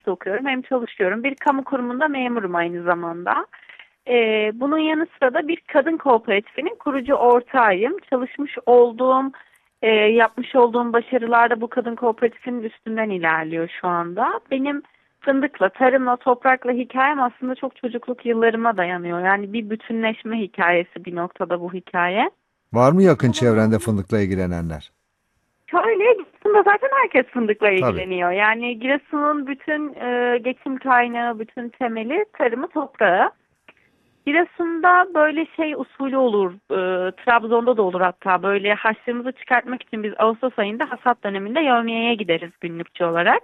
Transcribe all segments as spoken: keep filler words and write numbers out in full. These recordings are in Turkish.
üniversite okuyorum hem çalışıyorum. Bir kamu kurumunda memurum aynı zamanda. Ee, bunun yanı sıra da bir kadın kooperatifinin kurucu ortağıyım. Çalışmış olduğum, e, yapmış olduğum başarılar da bu kadın kooperatifinin üstünden ilerliyor şu anda. Benim fındıkla, tarımla, toprakla hikayem aslında çok çocukluk yıllarıma dayanıyor. Yani bir bütünleşme hikayesi bir noktada bu hikaye. Var mı yakın çevrende Bulunduğumuz fındıkla ilgilenenler? Şöyle, Giresun'da zaten herkes fındıkla Tabii. ilgileniyor. Yani Giresun'un bütün e, geçim kaynağı, bütün temeli tarımı, toprağı. Giresun'da böyle şey usulü olur, e, Trabzon'da da olur hatta. Böyle harçlığımızı çıkartmak için biz Ağustos ayında hasat döneminde yevmiyeye gideriz günlükçü olarak.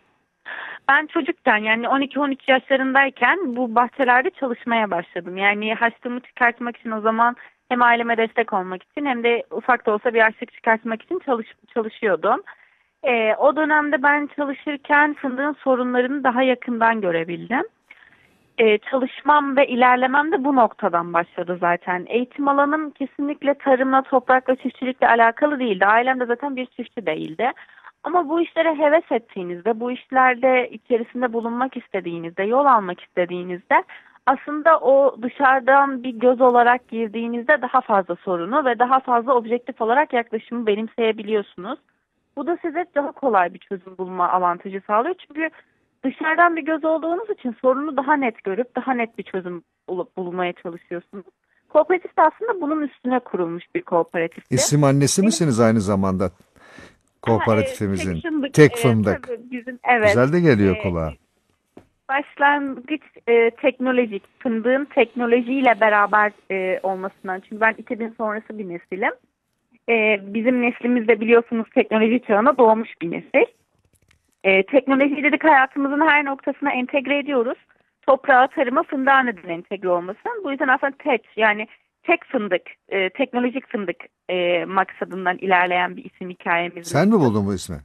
Ben çocukken yani on iki on üç yaşlarındayken bu bahçelerde çalışmaya başladım. Yani harçlığımı çıkartmak için o zaman hem aileme destek olmak için hem de ufak da olsa bir harçlık çıkartmak için çalış, çalışıyordum. Ee, o dönemde ben çalışırken fındığın sorunlarını daha yakından görebildim. Ee, çalışmam ve ilerlemem de bu noktadan başladı zaten. Eğitim alanım kesinlikle tarımla, toprakla, çiftçilikle alakalı değildi. Ailem de zaten bir çiftçi değildi. Ama bu işlere heves ettiğinizde, bu işlerde içerisinde bulunmak istediğinizde, yol almak istediğinizde aslında o dışarıdan bir göz olarak girdiğinizde daha fazla sorunu ve daha fazla objektif olarak yaklaşımı benimseyebiliyorsunuz. Bu da size daha kolay bir çözüm bulma avantajı sağlıyor. Çünkü dışarıdan bir göz olduğunuz için sorunu daha net görüp daha net bir çözüm bulup bulmaya çalışıyorsunuz. Kooperatif de aslında bunun üstüne kurulmuş bir kooperatifti. İsim annesi Benim misiniz aynı zamanda Aha, e, tek kooperatifimizin? fındık, Tek e, fındık. tabii bizim evet Güzel de geliyor e, kulağa. başlangıç e, teknolojik fındığın teknolojiyle beraber e, olmasından, çünkü ben iki bin sonrası bir nesilim. E, bizim neslimiz de biliyorsunuz teknoloji çağına doğmuş bir nesil. E, teknoloji dedik hayatımızın her noktasına entegre ediyoruz. Toprağa, tarıma, fındığa neden entegre olmasın. Bu yüzden aslında tek yani tek fındık, e, teknolojik fındık e, maksadından ilerleyen bir isim hikayemiz Sen mi mevcut. buldun bu ismi?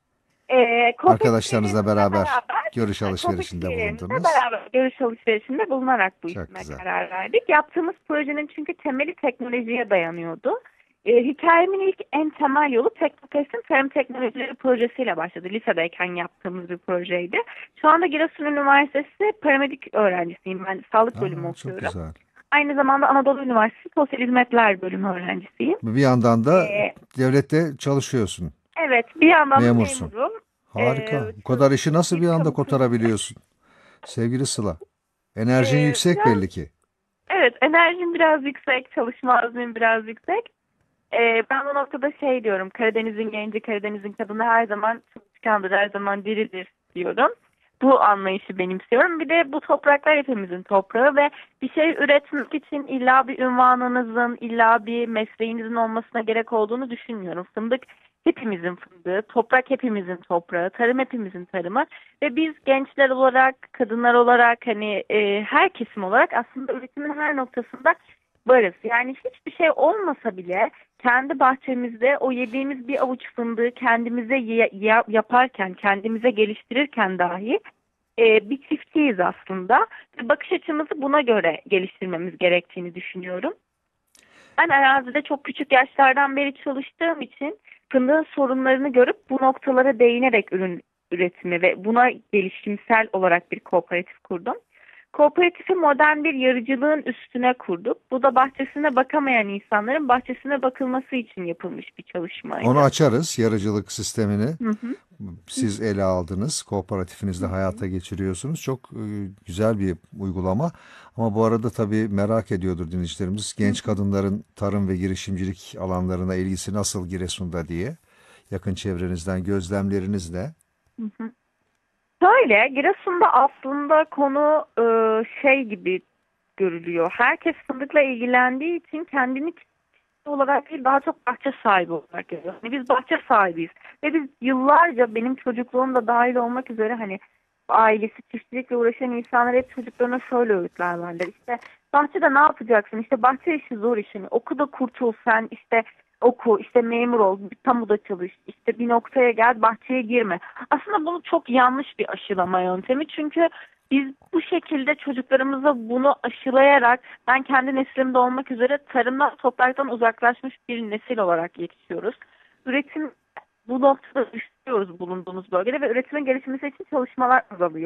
E, kooperatif Arkadaşlarınızla üyelerimizle beraber beraber, görüş e, kooperatif alışverişinde üyelerimizle bulundunuz. beraber görüş alışverişinde bulunarak bu Çok isme güzel. karar verdik. Yaptığımız projenin çünkü temeli teknolojiye dayanıyordu. E, hikayemin ilk en temel yolu Teknofest'in tarım teknolojileri projesiyle başladı. Lisedeyken yaptığımız bir projeydi. Şu anda Giresun Üniversitesi paramedik öğrencisiyim. Ben sağlık bölümü Aa, çok okuyorum. güzel. Aynı zamanda Anadolu Üniversitesi Sosyal Hizmetler Bölümü öğrencisiyim. Bir yandan da E, devlette çalışıyorsun. evet, bir yandan da Memursun. memurum. E, Harika. Bu kadar işi çalışıyorum nasıl bir bir anda kamu kurumunda. kotarabiliyorsun? Sevgili Sıla. Enerjin E, yüksek biraz belli ki. Evet, enerjim biraz yüksek, çalışma azmim biraz yüksek. Ee, ben o noktada şey diyorum, Karadeniz'in genci, Karadeniz'in kadını her zaman çalışkandır, her zaman diridir diyorum. Bu anlayışı benimsiyorum. Bir de bu topraklar hepimizin toprağı ve bir şey üretmek için illa bir ünvanınızın, illa bir mesleğinizin olmasına gerek olduğunu düşünmüyorum. Fındık hepimizin fındığı, toprak hepimizin toprağı, tarım hepimizin tarımı ve biz gençler olarak, kadınlar olarak, hani e, her kesim olarak aslında üretimin her noktasında varız. Yani hiçbir şey olmasa bile kendi bahçemizde o yediğimiz bir avuç fındığı kendimize ye- ya- yaparken, kendimize geliştirirken dahi e, bir çiftçiyiz aslında. Ve bakış açımızı buna göre geliştirmemiz gerektiğini düşünüyorum. Ben arazide çok küçük yaşlardan beri çalıştığım için fındığın sorunlarını görüp bu noktalara değinerek ürün üretimi ve buna gelişimsel olarak bir kooperatif kurdum. Kooperatifi modern bir yarıcılığın üstüne kurduk. Bu da bahçesine bakamayan insanların bahçesine bakılması için yapılmış bir Onu çalışmaydı. açarız, yarıcılık sistemini. Hı hı. Hı Siz ele aldınız, kooperatifinizde hı. hayata geçiriyorsunuz. Çok e, güzel bir uygulama. Ama bu arada tabii merak ediyordur dinleyicilerimiz. Hı Genç hı. kadınların tarım ve girişimcilik alanlarına ilgisi nasıl Giresun'da diye. Yakın çevrenizden gözlemleriniz ne? Hı hı. Şöyle, Giresun'da aslında konu e, şey gibi görülüyor. Herkes fındıkla ilgilendiği için kendini kişi olarak değil daha çok bahçe sahibi olarak görüyor. Yani biz bahçe sahibiyiz. Ve biz yıllarca benim çocukluğum da dahil olmak üzere hani ailesi çiftçilikle uğraşan insanlar hep çocuklarına şöyle öğütler verler. İşte bahçede ne yapacaksın? İşte bahçe işi zor işin. Oku da kurtul sen işte oku işte memur ol, kamuda çalış, işte bir noktaya gel bahçeye girme. Aslında bunu çok yanlış bir aşılama yöntemi. Çünkü biz bu şekilde çocuklarımıza bunu aşılayarak ben kendi neslimde olmak üzere tarımdan topraktan uzaklaşmış bir nesil olarak yetişiyoruz. Üretim bu noktada düşüyoruz bulunduğumuz bölgede ve üretimin gelişmesi için çalışmalar azalıyor.